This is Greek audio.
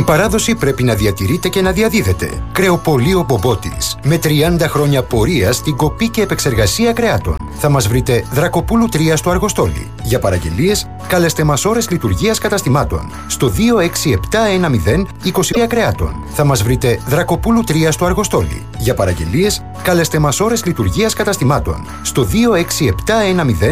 Η παράδοση πρέπει να διατηρείται και να διαδίδεται. Κρεοπωλείο Μπομπότης. Με 30 χρόνια πορεία στην κοπή και επεξεργασία κρεάτων. Θα μας βρείτε Δρακοπούλου 3 στο Αργοστόλι. Για παραγγελίες, καλέστε μας ώρες λειτουργίας καταστημάτων. Στο 26710 23 κρεάτων. Θα μας βρείτε Δρακοπούλου 3 στο Αργοστόλι. Για παραγγελίες, καλέστε μας ώρες λειτουργίας καταστημάτων. Στο 26710